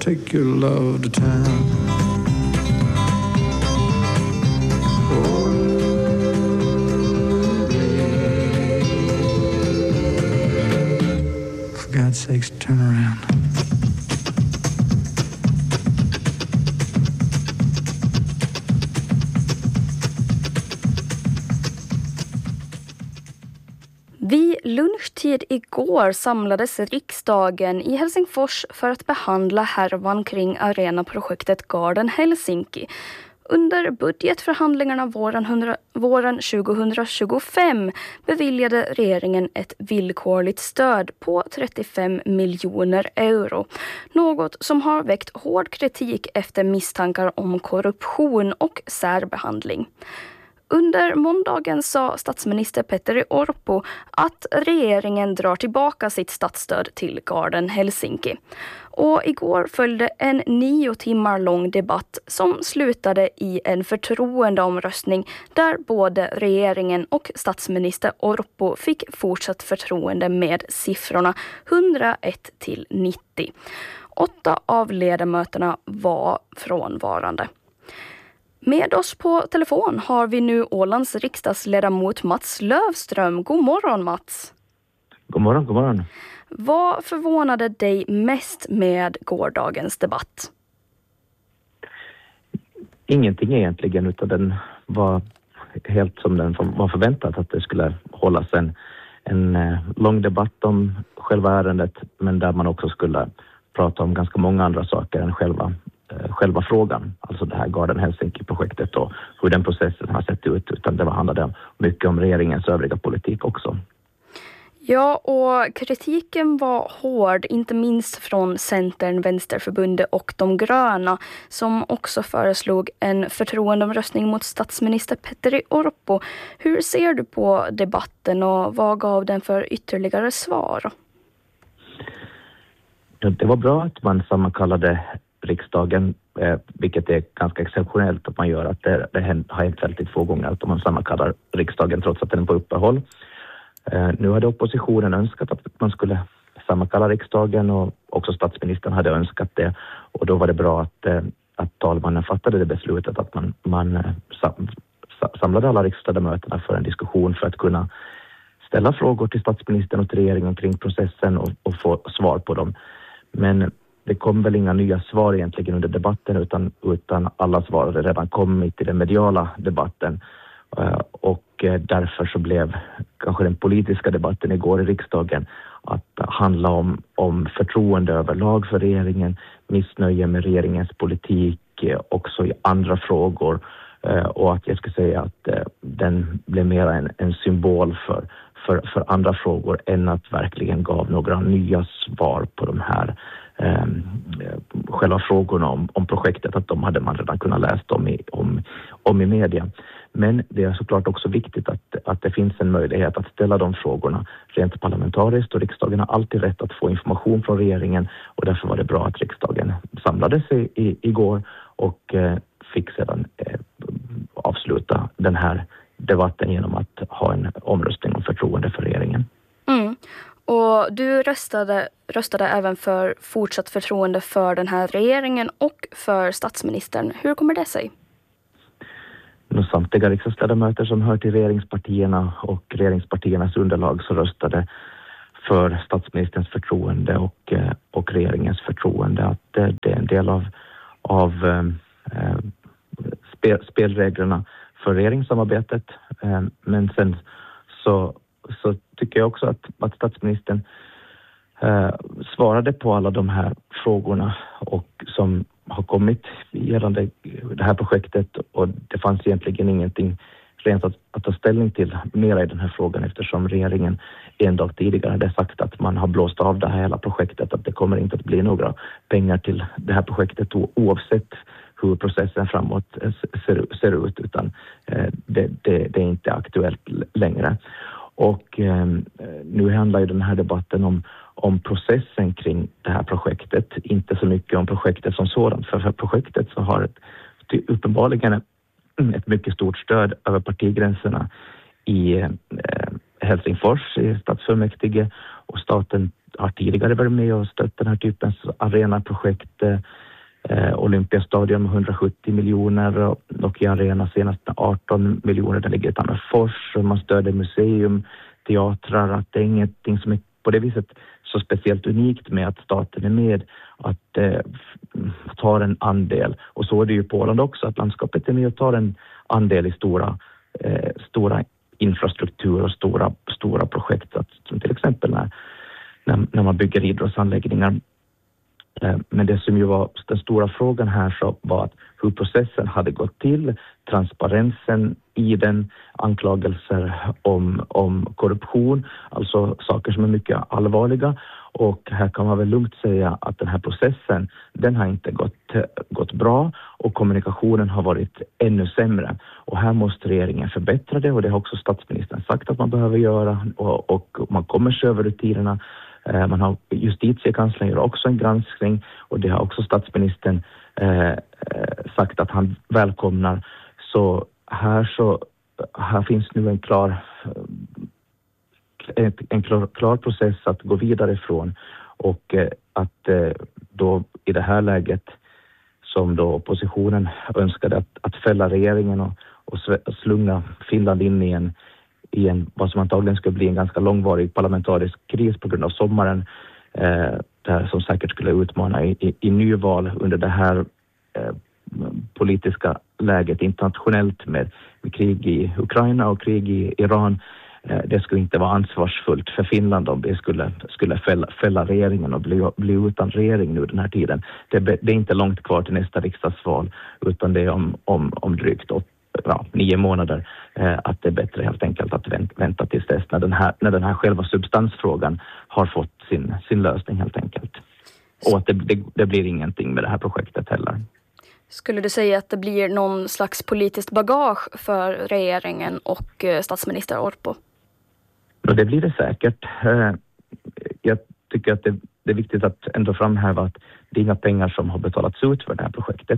take your love to town. For God's sakes, turn around. Vid lunchtid igår samlades riksdagen i Helsingfors för att behandla härvan kring arenaprojektet Garden Helsinki. Under budgetförhandlingarna våren 2025 beviljade regeringen ett villkorligt stöd på 35 miljoner euro. Något som har väckt hård kritik efter misstankar om korruption och särbehandling. Under måndagen sa statsminister Petteri Orpo att regeringen drar tillbaka sitt statsstöd till Garden Helsinki. Och igår följde en 9 timmar lång debatt som slutade i en förtroendeomröstning där både regeringen och statsminister Orpo fick fortsatt förtroende med siffrorna 101-90. 8 av ledamöterna var frånvarande. Med oss på telefon har vi nu Ålands riksdagsledamot Mats Löfström. God morgon, Mats. God morgon, god morgon. Vad förvånade dig mest med gårdagens debatt? Ingenting egentligen, utan den var helt som den var förväntat, att det skulle hållas en lång debatt om själva ärendet, men där man också skulle prata om ganska många andra saker än själva frågan, alltså det här Garden Helsinki-projektet och hur den processen har sett ut, utan det handlade mycket om regeringens övriga politik också. Ja, och kritiken var hård, inte minst från Centern, Vänsterförbundet och de gröna, som också föreslog en förtroendeomröstning mot statsminister Petteri Orpo. Hur ser du på debatten och vad gav den för ytterligare svar? Det var bra att man sammankallade riksdagen, vilket är ganska exceptionellt att man gör, att det har hänt väldigt 2 gånger att man sammankallar riksdagen trots att den är på uppehåll. Nu hade oppositionen önskat att man skulle sammankalla riksdagen och också statsministern hade önskat det, och då var det bra att talmannen fattade det beslutet att man samlade alla riksdagsledamöterna för en diskussion för att kunna ställa frågor till statsministern och till regeringen kring processen och få svar på dem. Men det kom väl inga nya svar egentligen under debatten, utan alla svar hade redan kommit i den mediala debatten. Och därför så blev kanske den politiska debatten igår i riksdagen att handla om förtroende överlag för regeringen, missnöje med regeringens politik också i andra frågor, och att jag skulle säga att den blev mer en symbol för andra frågor än att verkligen gav några nya svar på de här själva frågorna om projektet, att de hade man redan kunnat läsa om i media. Men det är såklart också viktigt att det finns en möjlighet att ställa de frågorna rent parlamentariskt, och riksdagen har alltid rätt att få information från regeringen, och därför var det bra att riksdagen samlades igår och fick sedan avsluta den här debatten genom att ha en omröstning om förtroende för regeringen. Mm. Och du röstade även för fortsatt förtroende för den här regeringen och för statsministern. Hur kommer det sig? Samtliga riksdagsledamöter som hör till regeringspartierna och regeringspartiernas underlag så röstade för statsministerns förtroende och regeringens förtroende. Att det är en del av spelreglerna för regeringssamarbetet. Men sen så tycker jag också att statsministern svarade på alla de här frågorna och som har kommit gällande det här projektet, och det fanns egentligen ingenting rent att ta ställning till mera i den här frågan, eftersom regeringen en dag tidigare hade sagt att man har blåst av det här hela projektet, att det kommer inte att bli några pengar till det här projektet oavsett hur processen framåt ser ut, utan det är inte aktuellt längre. Och nu handlar ju den här debatten om processen kring det här projektet, inte så mycket om projektet som sådant. För projektet så har uppenbarligen ett mycket stort stöd över partigränserna i Helsingfors i stadsfullmäktige, och staten har tidigare varit med och stött den här typens arenaprojekt. Olympiastadion med 170 miljoner och Nokia Arena senast med 18 miljoner. Den ligger i Tammerfors, och man stöder museum, teatrar. Att det är ingenting som är på det viset så speciellt unikt med att staten är med att ta en andel. Och så är det ju på Åland också, att landskapet är med och tar en andel i stora infrastruktur och stora projekt, som till exempel när man bygger idrottsanläggningar. Men det som ju var den stora frågan här så var att hur processen hade gått till, transparensen i den, anklagelser om korruption, alltså saker som är mycket allvarliga. Och här kan man väl lugnt säga att den här processen, den har inte gått bra, och kommunikationen har varit ännu sämre. Och här måste regeringen förbättra det, och det har också statsministern sagt att man behöver göra, och man kommer se över rutinerna. Man har justitiekanslern gör också en granskning, och det har också statsministern sagt att han välkomnar. Så här finns nu en klar process att gå vidare ifrån, och att då i det här läget som då oppositionen önskade att fälla regeringen och slunga Finland in i en vad som antagligen skulle bli en ganska långvarig parlamentarisk kris på grund av sommaren, där som säkert skulle utmana i nyval under det här politiska läget internationellt med krig i Ukraina och krig i Iran. Det skulle inte vara ansvarsfullt för Finland om det skulle fälla regeringen och bli utan regering nu den här tiden. Det är inte långt kvar till nästa riksdagsval, utan det är om drygt 9 månader, att det är bättre helt enkelt att vänta tills dess när den här själva substansfrågan har fått sin lösning helt enkelt. Och att det blir ingenting med det här projektet heller. Skulle du säga att det blir någon slags politiskt bagage för regeringen och statsminister Orpo? Och det blir det säkert. Jag tycker att det är viktigt att ändå framhäva att det är inga pengar som har betalats ut för det här projektet.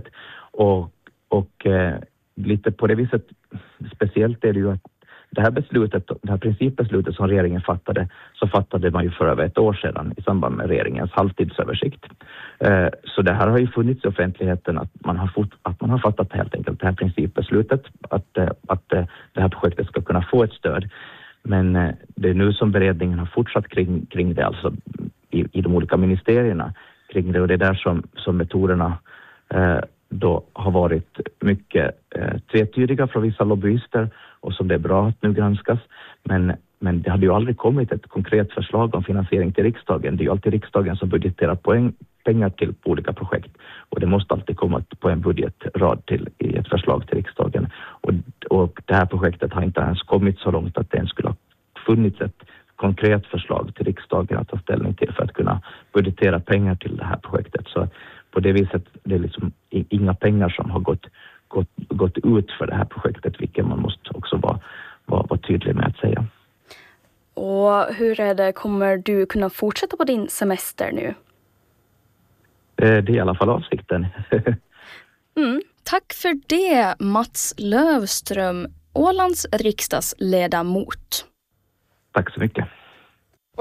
Och lite på det viset speciellt är det ju att det här principbeslutet som regeringen fattade man ju för över ett år sedan i samband med regeringens halvtidsöversikt. Så det här har ju funnits i offentligheten att man har fattat helt enkelt det här principbeslutet att det här projektet ska kunna få ett stöd. Men det är nu som beredningen har fortsatt kring det, alltså i de olika ministerierna kring det, och det är där som metoderna då har varit mycket tvetydiga från vissa lobbyister, och som det är bra att nu granskas. Men det hade ju aldrig kommit ett konkret förslag om finansiering till riksdagen. Det är ju alltid riksdagen som budgeterar pengar till olika projekt, och det måste alltid komma på en budgetrad i ett förslag till riksdagen. Och det här projektet har inte ens kommit så långt att det ens skulle ha funnits ett konkret förslag till riksdagen att ta ställning till för att kunna budgetera pengar till det här projektet. Så på det viset det är liksom inga pengar som har gått ut för det här projektet, vilket man måste också vara tydlig med att säga. Och hur är det, kommer du kunna fortsätta på din semester nu? Det är i alla fall avsikten. Tack för det, Mats Lövström, Ålands riksdagsledamot. Tack så mycket.